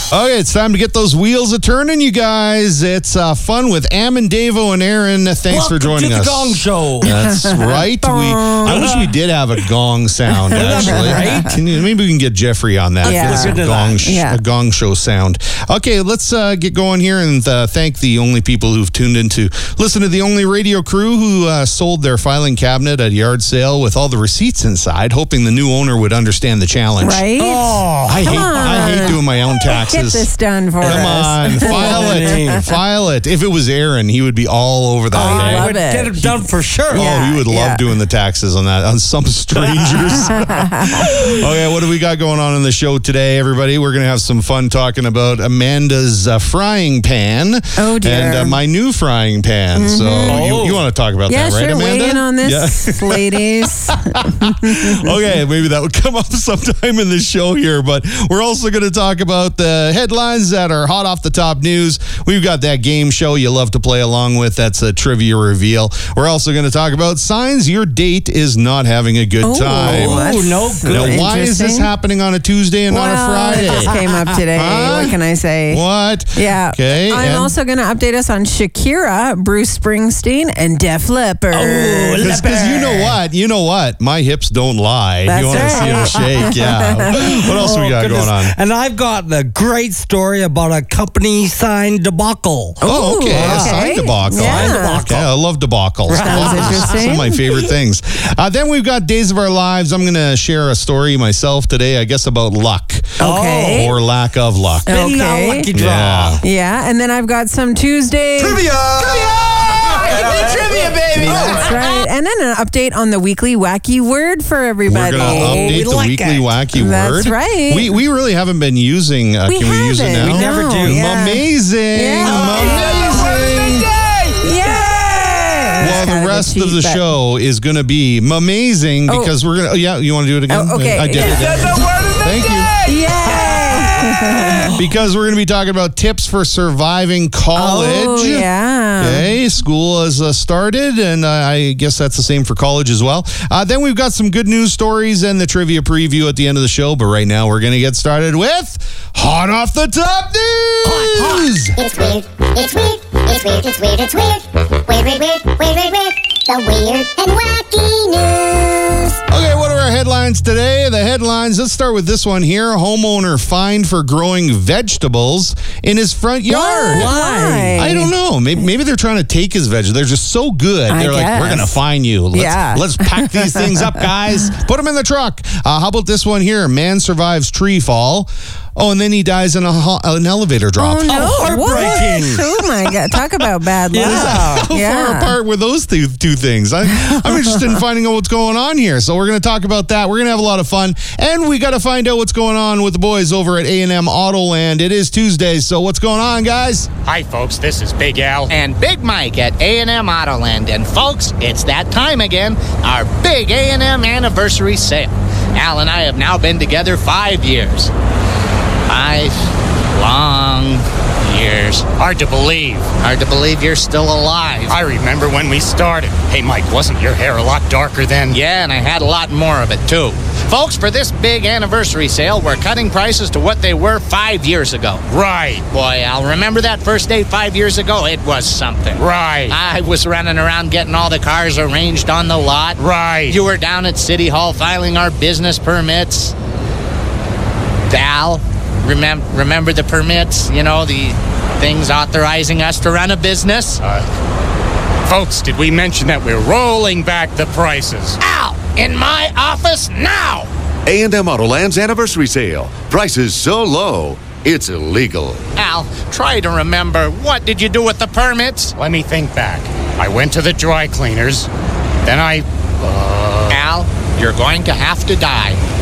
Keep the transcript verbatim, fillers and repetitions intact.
Okay, it's time to get those wheels a turning, you guys. It's uh, fun with Ammon, Davo, and Aaron. Thanks Welcome for joining to the us. Gong Show. That's right. We, I wish we did have a gong sound, actually. Right? Can you, maybe we can get Jeffrey on that. Yeah. Give us a Look into gong, that. sh- Yeah. a gong show sound. Okay, let's uh, get going here and uh, thank the only people who've tuned in to listen to the only radio crew who uh, sold their filing cabinet at a yard sale with all the receipts inside, hoping the new owner would understand the challenge. Right? Oh, I hate, Come I hate on. doing my own Get taxes. this done for Come us. on, file it, file it. If it was Aaron, he would be all over that. Oh, day. I I love would it. get it done for sure. Yeah. Oh, you would love yeah. doing the taxes on that, on some strangers. Okay, what do we got going on in the show today, everybody? We're going to have some fun talking about Amanda's uh, frying pan. Oh, dear. And uh, my new frying pan. So you, you want to talk about Yeah, that, right, sure. Amanda? Weigh in on this, ladies. Okay, maybe that would come up sometime in the show here, but we're also going to talk about the headlines that are hot off the top news. We've got that game show you love to play along with. That's a trivia reveal. We're also going to talk about signs your date is not having a good Oh, time. that's Oh, no good. Now, why is this interesting. happening on a Tuesday and well, not a it just Friday? came up today. Huh? What can I say? What? Yeah. Okay. I'm and- also going to update us on Shakira, Bruce Springsteen, and Def Leppard. Oh, Because you know what? You know what? My hips don't lie. That's you want to see them right. shake. Yeah. What else we Oh, got goodness. going on? And I've got the great story about a company sign debacle. Oh, okay. Ooh, A okay. sign debacle. Yeah. Sign debacle. Okay, I love debacles. Sounds Some interesting. of my favorite things. Uh, then we've got Days of Our Lives. I'm going to share a story myself today, I guess, about luck. Okay. Or lack of luck. Spin Okay. that lucky draw. Yeah. Yeah, and then I've got some Tuesday. Trivia! Trivia, baby! That's right. And then an update on the weekly wacky word for We're everybody. going to update we the like weekly it. wacky That's word. right. We we really haven't been using. Uh, We can we use it haven't. now? We never No, do. yeah. Amazing. Yeah. Amazing. Yeah. Well, Kind the of a rest of cheat, the but- show is going to be amazing Oh. because we're going to. Oh, yeah, you want to do it again? Oh, okay. I did it. Yeah. Again. Thank you. Yay! Because we're going to be talking about tips for surviving college. Oh, yeah. Okay, school has uh, started, and uh, I guess that's the same for college as well. Uh, then we've got some good news stories and the trivia preview at the end of the show. But right now, we're going to get started with Hot Off the Top News. It's weird, it's weird, it's weird, it's weird, it's weird. Weird, weird, weird, weird, weird, weird. The weird and wacky news. Okay, what are our headlines today? The headlines, let's start with this one here. Homeowner fined for growing vegetables in his front yard. Why? I don't know. Maybe, maybe they're trying to take his vegetables. They're just so good. I They're like, we're guess. going to fine you. Let's, Yeah. let's pack these things up, guys. Put them in the truck. Uh, how about this one here? Man survives tree fall. Oh, and then he dies in a, ho- an elevator drop. Oh, no. Oh, heartbreaking. What? Oh, my God. Talk about bad luck. How far Yeah. apart were those two, two things? I, I'm interested in finding out what's going on here. So we're going to talk about that. We're going to have a lot of fun. And we got to find out what's going on with the boys over at A and M Autoland. It is Tuesday, so what's going on, guys? Hi, folks. This is Big Al and Big Mike at A and M Autoland. And, folks, it's that time again, our big A and M anniversary sale. Al and I have now been together five years. Five long years. Hard to believe. Hard to believe you're still alive. I remember when we started. Hey, Mike, wasn't your hair a lot darker then? Yeah, and I had a lot more of it, too. Folks, for this big anniversary sale, we're cutting prices to what they were five years ago. Right, Boy, Al, remember that first day five years ago? It was something. right, I was running around getting all the cars arranged on the lot. right. You were down at City Hall filing our business permits. Al, remember, remember the permits? You know, the things authorizing us to run a business? Folks, did we mention that we're rolling back the prices? Al, in my office now! A and M Autoland's anniversary sale. Prices so low, it's illegal. Al, try to remember, what did you do with the permits? Let me think back. I went to the dry cleaners. Then I... Al, you're going to have to die.